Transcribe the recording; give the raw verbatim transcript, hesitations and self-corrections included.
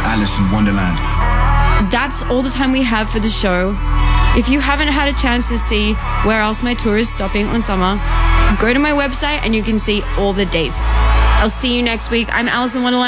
Alice in Wonderland. That's all the time we have for the show. If you haven't had a chance to see where else my tour is stopping on summer, go to my website and you can see all the dates. I'll see you next week. I'm Alice in Wonderland.